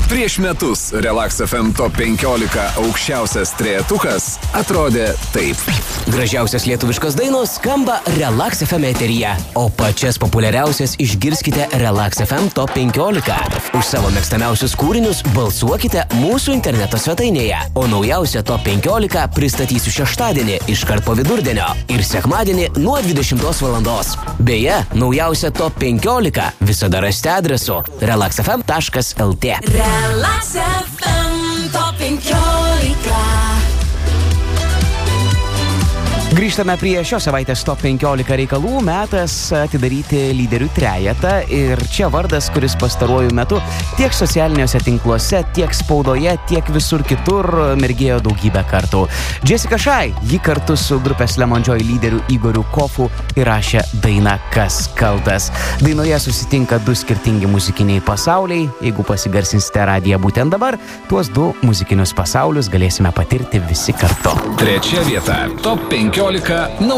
Prieš metus Relax FM Top 15 aukščiausias trejetukas atrodė taip. Gražiausias lietuviškos dainos skamba Relax FM eteryje, o pačias populiariausias išgirskite Relax FM Top 15. Už savo mėgstamiausius kūrinius balsuokite mūsų interneto svetainėje, o naujausią Top 15 pristatysiu šeštadienį iškart po vidurdienio ir sekmadienį nuo 20 valandos. Beje, naujausią Top 15 visada rasite adresu relaxfm.lt. Relax FM Top 15. Grįžtame prie šios savaitės Top 15 reikalų, metas atidaryti lyderių trejetą ir čia vardas, kuris pastaruoju metu tiek socialiniuose tinkluose, tiek spaudoje, tiek visur kitur mergėjo daugybę kartų. Jessica Shy, ji kartu su grupės Lemon Joy lyderiu Igoriu Kofu įrašė dainą Kas kaltas. Dainoje susitinka du skirtingi muzikiniai pasauliai. Jeigu pasigarsinsite radiją būtent dabar, tuos du muzikinius pasaulius galėsime patirti visi kartu. Trečia vieta. Top 15